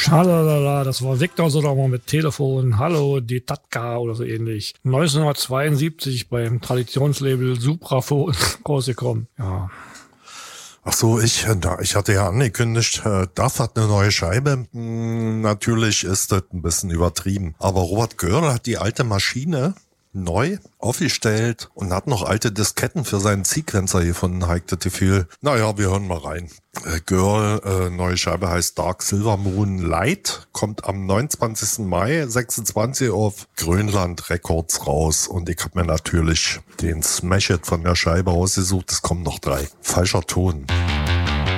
Schalala, das war Victor Sodermann mit Telefon. Hallo, die Tatka oder so ähnlich. 1972 beim Traditionslabel Supraphon rausgekommen. Ja. Ach so, ich hatte ja angekündigt, das hat eine neue Scheibe. Natürlich ist das ein bisschen übertrieben. Aber Robert Görl hat die alte Maschine neu aufgestellt und hat noch alte Disketten für seinen Sequencer gefunden, Heik das Gefühl. Naja, wir hören mal rein. Girl, neue Scheibe heißt Dark Silver Moon Light, kommt am 29. Mai 26 auf Grönland Records raus und ich habe mir natürlich den Smash-It von der Scheibe ausgesucht. Es kommen noch 3. Falscher Ton.